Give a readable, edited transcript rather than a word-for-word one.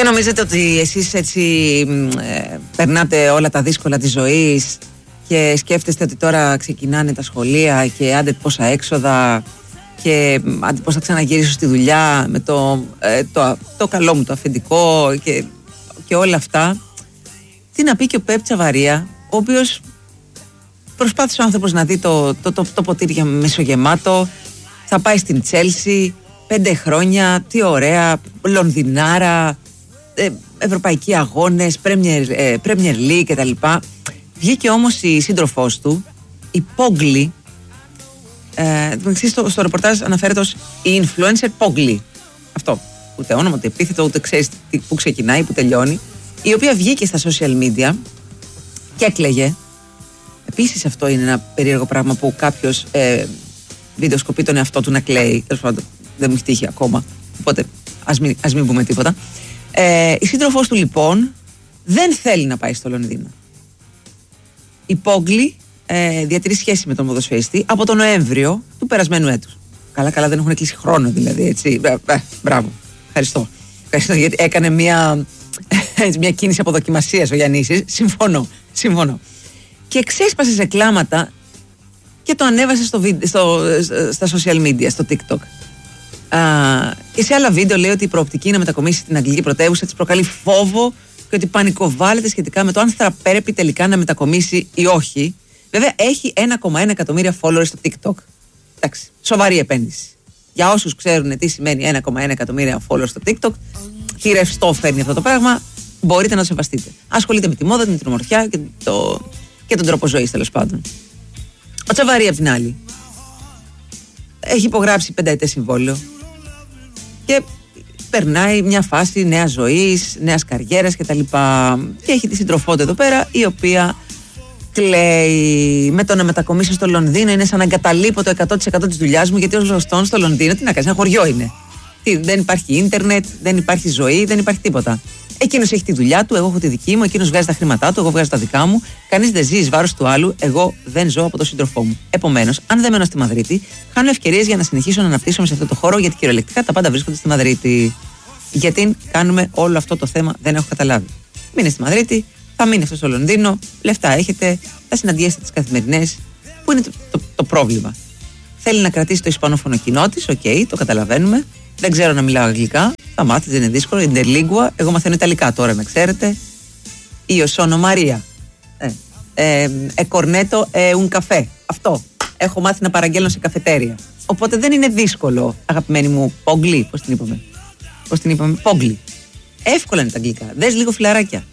νομίζετε ότι εσείς έτσι περνάτε όλα τα δύσκολα της ζωής και σκέφτεστε ότι τώρα ξεκινάνε τα σχολεία και άντε πόσα έξοδα και άντε πώς θα ξαναγυρίσω στη δουλειά με το καλό μου το αφεντικό και όλα αυτά? Τι να πει και ο Πεπ Τσαβαρία, ο οποίος προσπάθησε ο άνθρωπος να δει το ποτήρι μεσογεμάτο, θα πάει στην Τσέλσι 5 χρόνια, τι ωραία, Λονδινάρα, ευρωπαϊκοί αγώνες, Premier League κτλ. Βγήκε όμως η σύντροφός του, η Πόγκλη, στο ρεπορτάζ αναφέρεται ως η influencer Πόγκλη. Αυτό, ούτε όνομα, ούτε επίθετο, ούτε ξέρεις που ξεκινάει, που τελειώνει, η οποία βγήκε στα social media και έκλαιγε. Επίσης αυτό είναι ένα περίεργο πράγμα που κάποιος βιντεοσκοπεί τον εαυτό του να κλαίει. Τέλος πάντων, δεν μου έχει τύχει ακόμα, οπότε ας μην πούμε τίποτα. Η σύντροφός του λοιπόν δεν θέλει να πάει στο Λονδίνο. Η Πόγκλη διατηρεί σχέση με τον ποδοσφαιριστή από τον Νοέμβριο του περασμένου έτους. Καλά δεν έχουν κλείσει χρόνο δηλαδή, έτσι. Μπράβο, ευχαριστώ γιατί έκανε μια κίνηση αποδοκιμασίας ο Γιαννήσης. Συμφωνώ. Και ξέσπασε σε κλάματα και το ανέβασε στα social media, στο TikTok. Και σε άλλα βίντεο λέει ότι η προοπτική να μετακομίσει στην αγγλική πρωτεύουσα της προκαλεί φόβο και ότι πανικοβάλλεται σχετικά με το αν θα πρέπει τελικά να μετακομίσει ή όχι. Βέβαια έχει 1,1 εκατομμύρια followers στο TikTok. Εντάξει, σοβαρή επένδυση. Για όσους ξέρουν τι σημαίνει 1,1 εκατομμύρια followers στο TikTok, τι ρευστό φέρνει αυτό το πράγμα, μπορείτε να το σεβαστείτε. Ασχολείται με τη μόδα, με την ομορφιά και τον τρόπο ζωής, τέλος πάντων. Ο Τσαβαρία απ' την άλλη έχει υπογράψει 5ετές συμβόλαιο και περνάει μια φάση νέας ζωής, νέας καριέρας κτλ. Και έχει τη σύντροφό του εδώ πέρα, η οποία κλαίει. Με το να μετακομίσω στο Λονδίνο είναι σαν να εγκαταλείπω το 100% της δουλειάς μου, γιατί ως γνωστόν στο Λονδίνο τι να κάνεις, ένα χωριό είναι. Δεν υπάρχει ίντερνετ, δεν υπάρχει ζωή, δεν υπάρχει τίποτα. Εκείνος έχει τη δουλειά του, εγώ έχω τη δική μου, εκείνος βγάζει τα χρήματά του, εγώ βγάζω τα δικά μου. Κανείς δεν ζει εις βάρος του άλλου, εγώ δεν ζω από τον σύντροφό μου. Επομένως, αν δεν μένω στη Μαδρίτη, χάνω ευκαιρίες για να συνεχίσω να αναπτύσσομαι σε αυτό το χώρο, γιατί κυριολεκτικά τα πάντα βρίσκονται στη Μαδρίτη. Γιατί κάνουμε όλο αυτό το θέμα, δεν έχω καταλάβει. Μείνε στη Μαδρίτη, θα μείνει αυτό στο Λονδίνο, λεφτά έχετε, θα συναντιέστε τις καθημερινές. Πού είναι το πρόβλημα? Θέλει να κρατήσει το ισπανόφωνο κοινό της, οκ, το καταλαβαίνουμε. Δεν ξέρω να μιλάω αγγλικά. Θα μάθεις, δεν είναι δύσκολο. Interlingua. Εγώ μαθαίνω ιταλικά τώρα, να ξέρετε. Io sono Maria. Cornetto un caffè. Αυτό. Έχω μάθει να παραγγέλνω σε καφετέρια. Οπότε δεν είναι δύσκολο, αγαπημένη μου Πόγκλη. Πώς την είπαμε? Πόγκλη. Εύκολα είναι τα αγγλικά. Δες λίγο φιλαράκια.